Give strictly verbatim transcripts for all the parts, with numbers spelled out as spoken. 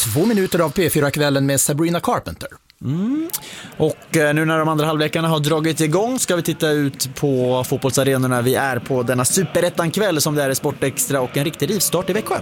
två minuter av P fyra-kvällen med Sabrina Carpenter. Mm. Och nu när de andra halvlekarna har dragit igång ska vi titta ut på fotbollsarenorna. Vi är på denna superettan-kväll som det är i Sportextra och en riktig rivstart i Växjö.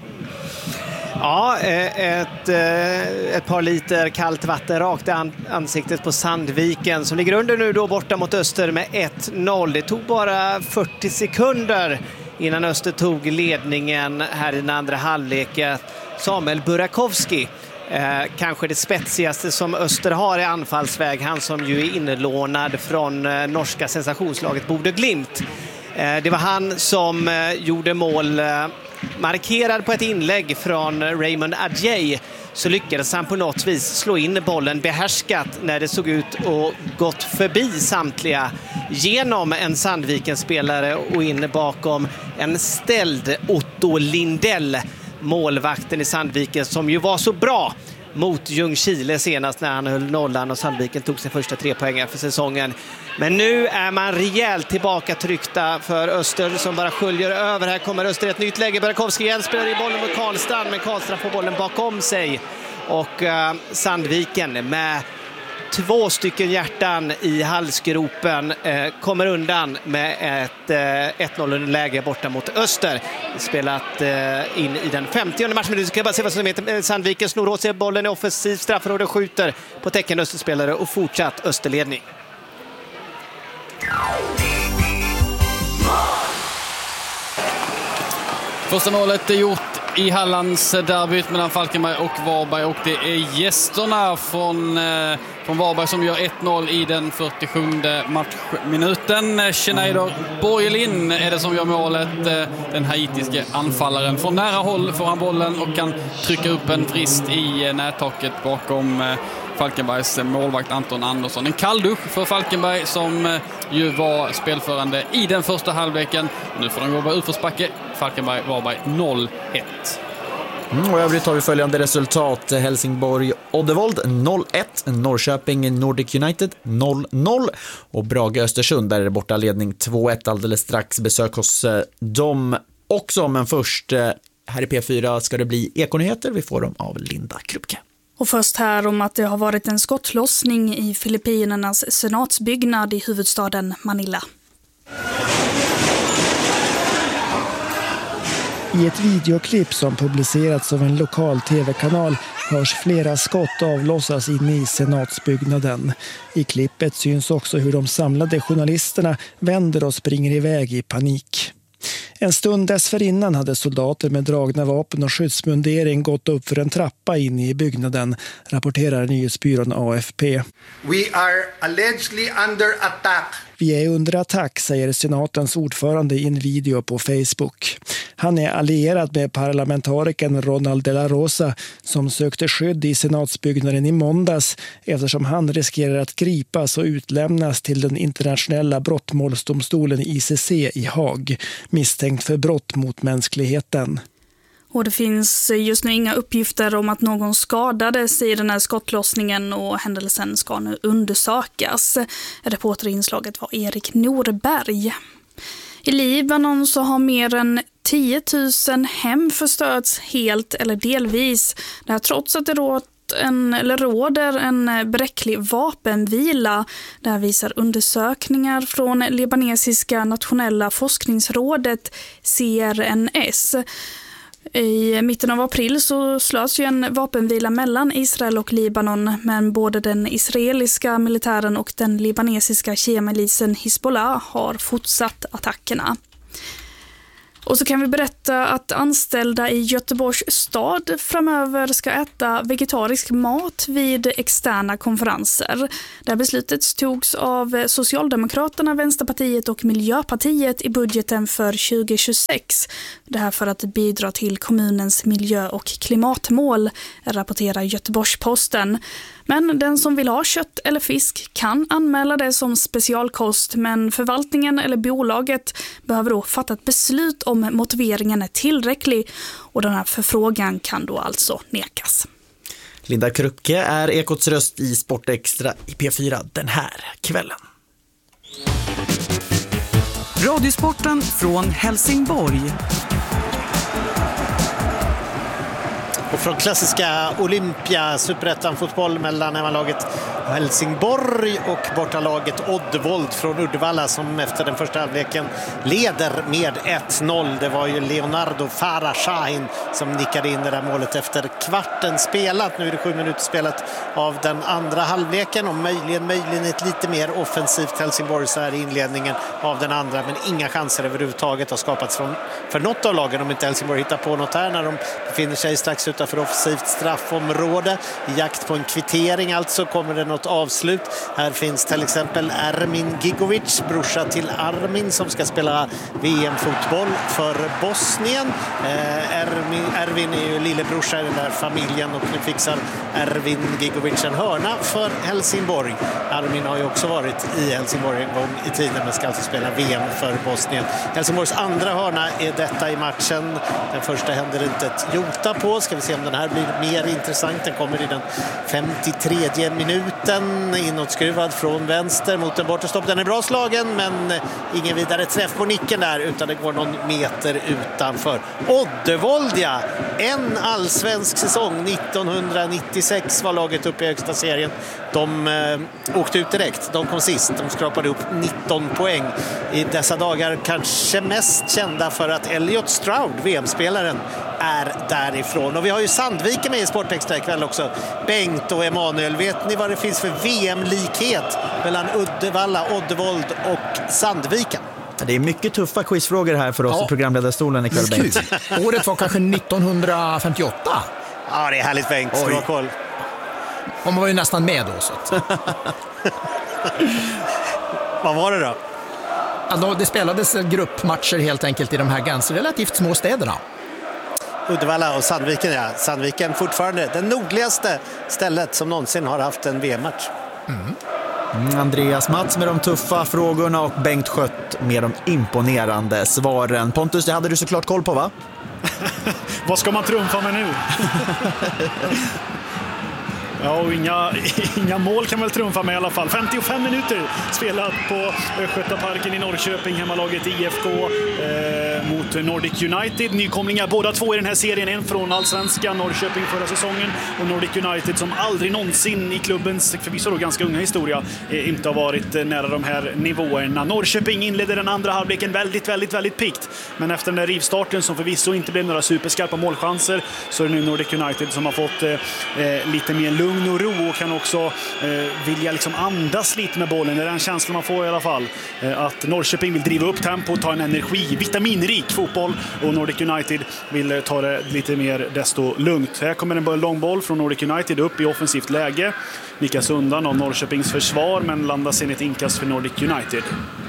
Ja, ett, ett par liter kallt vatten rakt i ansiktet på Sandviken som ligger under nu då borta mot Öster med ett noll. Det tog bara fyrtio sekunder innan Öster tog ledningen här i den andra halvleken. Samuel Burakovsky, eh, kanske det spetsigaste som Öster har i anfallsväg. Han som ju är inlånad från eh, norska sensationslaget Bodø Glimt. Eh, det var han som eh, gjorde mål. Eh, markerad på ett inlägg från Raymond Adjei så lyckades han på något vis slå in bollen behärskat när det såg ut och gått förbi samtliga genom en Sandviken-spelare och in bakom en ställd Otto Lindell, målvakten i Sandviken som ju var så bra mot Ljungskile senast när han höll nollan och Sandviken tog sin första tre poäng för säsongen. Men nu är man rejält tillbaka tryckta för Öster som bara sköljer över. Här kommer Öster i ett nytt läge. Burakovsky igen spelar i bollen mot Karlstrand, men Karlstrand får bollen bakom sig. Och uh, Sandviken med två stycken hjärtan i halsgropen eh, kommer undan med ett eh, ett noll-läge borta mot Öster. Spelat eh, in i den femtionde matchen. Ska jag bara se vad som heter. Sandviken snor åt sig bollen i offensiv straffområde, skjuter på täcken Österspelare och fortsatt Österledning. Första målet är gjort i Hallands derbyt mellan Falkenberg och Varberg, och det är gästerna från, eh, från Varberg som gör ett noll i den fyrtiosjunde matchminuten. Schneider Borgelin är det som gör målet. Eh, den haitiske anfallaren. Från nära håll får han bollen och kan trycka upp en frist i eh, nättaket bakom eh, Falkenbergs målvakt Anton Andersson. En kalldusch för Falkenberg som eh, ju var spelförande i den första halvleken. Nu får de gå ut för spacke. Falkenberg, Varberg noll ett. Mm, och övrigt har vi följande resultat. Helsingborg Oddevold noll ett, Norrköping Nordic United noll noll och Brage Östersund där är det borta ledning två ett alldeles strax. Besök hos eh, dem också, men först eh, här i P fyra ska det bli Ekonyheter. Vi får dem av Linda Krupke. Och först här om att det har varit en skottlossning i Filippinernas senatsbyggnad i huvudstaden Manila. I ett videoklipp som publicerats av en lokal tv-kanal hörs flera skott avlossas inne i senatsbyggnaden. I klippet syns också hur de samlade journalisterna vänder och springer iväg i panik. En stund dessförinnan hade soldater med dragna vapen och skyddsmundering gått upp för en trappa in i byggnaden, rapporterar nyhetsbyrån A F P. We are allegedly under attack. Vi är under attack, säger senatens ordförande i en video på Facebook. Han är allierad med parlamentarikern Ronald de la Rosa som sökte skydd i senatsbyggnaden i måndags eftersom han riskerar att gripas och utlämnas till den internationella brottmålsdomstolen I C C i Haag, misstänkt för brott mot mänskligheten. Och det finns just nu inga uppgifter om att någon skadades i den här skottlossningen och händelsen ska nu undersökas. Reporter i inslaget var Erik Norberg. I Libanon så har mer än tio tusen hem förstörts helt eller delvis. Det här trots att det råder En, eller råder en bräcklig vapenvila. Det här visar undersökningar från libanesiska nationella forskningsrådet C R N S. I mitten av april så slöts ju en vapenvila mellan Israel och Libanon, men både den israeliska militären och den libanesiska shiamilisen Hizbollah har fortsatt attackerna. Och så kan vi berätta att anställda i Göteborgs stad framöver ska äta vegetarisk mat vid externa konferenser. Det här beslutet togs av Socialdemokraterna, Vänsterpartiet och Miljöpartiet i budgeten för tjugo tjugosex. Det här för att bidra till kommunens miljö- och klimatmål, rapporterar Göteborgs-Posten. Men den som vill ha kött eller fisk kan anmäla det som specialkost, men förvaltningen eller bolaget behöver då fatta ett beslut om motiveringen är tillräcklig, och den här förfrågan kan då alltså nekas. Linda Krupke är Ekots röst i Sportextra i P fyra den här kvällen. Radiosporten från Helsingborg. Och från klassiska Olympia, superettan-fotboll mellan hemmalaget Helsingborg och bortalaget Oddevold från Uddevalla som efter den första halvleken leder med ett noll. Det var ju Leonardo Farah Shahin som nickade in det där målet efter kvarten spelat. Nu är det sju minuter spelat av den andra halvleken och möjligen, möjligen ett lite mer offensivt Helsingborg så här i inledningen av den andra, men inga chanser överhuvudtaget har skapats från, för något av lagen om inte Helsingborg hittar på något här när de befinner sig strax utanför offensivt straffområde. I jakt på en kvittering alltså kommer det något avslut. Här finns till exempel Ermin Gigovic, brorsa till Armin som ska spela V M-fotboll för Bosnien. Eh, Ermin, Ervin är ju lillebrorsa i den där familjen och nu fixar Ervin Gigovic en hörna för Helsingborg. Armin har ju också varit i Helsingborg en gång i tiden men ska alltså spela V M för Bosnien. Helsingborgs andra hörna är detta i matchen. Den första händer inte ett jota på. Ska vi se om den här blir mer intressant. Den kommer i den femtiotredje minuten. Inåtskruvad från vänster mot en bortastopp. Den är bra slagen men ingen vidare träff på nicken där utan det går någon meter utanför. Oddevold, ja. En allsvensk säsong nittonhundranittiosex var laget uppe i högsta serien. De eh, åkte ut direkt. De kom sist. De skrapade upp nitton poäng. I dessa dagar kanske mest kända för att Elliot Stroud, V M-spelaren, är därifrån. Och vi har ju Sandviken med i Sportextra ikväll också. Bengt och Emanuel, vet ni vad det finns för V M-likhet mellan Uddevalla, Oddevold och Sandviken? Det är mycket tuffa quizfrågor här för oss Ja. i programledarstolen ikväll, Bengt. Året var kanske nittonhundrafemtioåtta. Ja, det är härligt Bengt. Oj. Bra koll. Och man var ju nästan med då. Så att. Vad var det då? Ja, då det spelades gruppmatcher helt enkelt i de här ganska relativt små städerna. Uddevalla och Sandviken, ja. Sandviken fortfarande det nordligaste stället som någonsin har haft en V M-match. Mm. Mm, Andreas Mats med de tuffa frågorna och Bengt Skött med de imponerande svaren. Pontus, det hade du såklart koll på, va? Vad ska man trumfa med nu? Ja, och inga, inga mål kan väl trumfa med i alla fall. femtiofem minuter spelat på Östgötaparken i Norrköping, hemmalaget I F K eh, mot Nordic United. Nykomlingar båda två i den här serien, en från Allsvenskan, Norrköping förra säsongen, och Nordic United som aldrig någonsin i klubbens förvisso då ganska unga historia eh, inte har varit eh, nära de här nivåerna. Norrköping inledde den andra halvleken väldigt, väldigt, väldigt pikt. Men efter den där rivstarten som förvisso inte blev några superskarpa målchanser så är det nu Nordic United som har fått eh, eh, lite mer lugn och ro och kan också eh, vilja liksom andas lite med bollen. Det är den känslan man får i alla fall. Eh, att Norrköping vill driva upp tempo och ta en energi, vitaminrik fotboll, och Nordic United vill eh, ta det lite mer desto lugnt. Här kommer en lång boll från Nordic United upp i offensivt läge. Nickas undan av Norrköpings försvar men landas in ett inkast för Nordic United.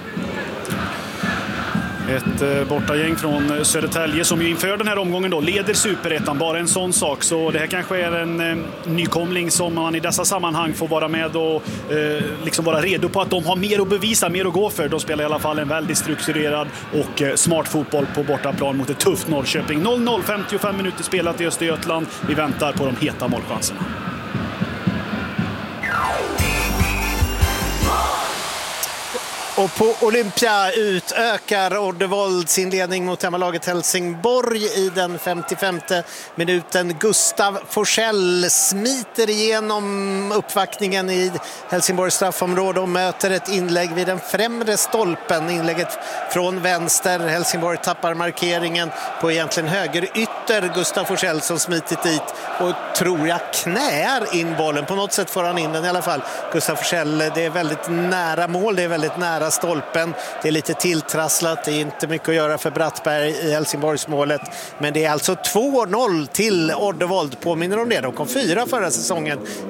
Ett eh, bortagäng från Södertälje som ju inför den här omgången då leder superettan, bara en sån sak. Så det här kanske är en eh, nykomling som man i dessa sammanhang får vara med och eh, liksom vara redo på att de har mer att bevisa, mer att gå för. De spelar i alla fall en väldigt strukturerad och eh, smart fotboll på bortaplan mot ett tufft Norrköping. noll noll, femtiofem minuter spelat i Östergötland. Vi väntar på de heta målchanserna. Och på Olympia utökar Oddevold sin ledning mot hemmalaget Helsingborg i den femtiofemte minuten. Gustav Forsell smiter igenom uppvaktningen i Helsingborgs straffområde och möter ett inlägg vid den främre stolpen. Inlägget från vänster. Helsingborg tappar markeringen på egentligen höger ytter. Gustav Forsell som smitit dit och tror jag knäar in bollen. På något sätt får han in den i alla fall. Gustav Forsell, det är väldigt nära mål, det är väldigt nära stolpen. Det är lite tilltrasslat, det är inte mycket att göra för Brattberg i Helsingborgsmålet. Men det är alltså två noll till Oddevold. Påminner om det, de kom fyra förra säsongen